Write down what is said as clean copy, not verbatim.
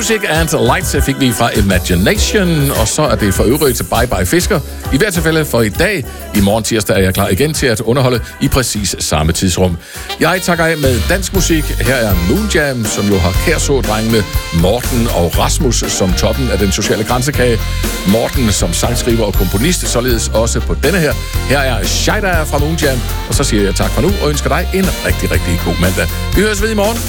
Music and Lights fik vi fra Imagination, og så er det for øvrigt Bye Bye Fisker. I hvert tilfælde for i dag. I morgen tirsdag er jeg klar igen til at underholde i præcis samme tidsrum. Jeg takker af med dansk musik. Her er Moon Jam, som jo har Kærså-drengene Morten og Rasmus som toppen af den sociale grænsekage. Morten som sangskriver og komponist, således også på denne her. Her er Shaida fra Moon Jam, og så siger jeg tak for nu og ønsker dig en rigtig, rigtig god mandag. Vi høres ved i morgen.